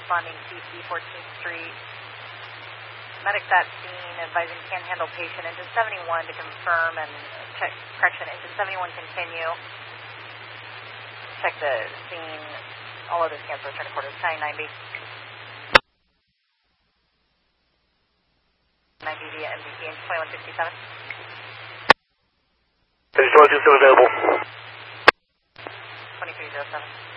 responding CC 14th Street. Medics at scene advising can handle patient. Engine 71 to confirm and check, correction, engine 71 continue. Check the scene. All other scans return to quarters. Tying 9B. 9B via MDC, engine 2167. Engine 2167 available. 2307.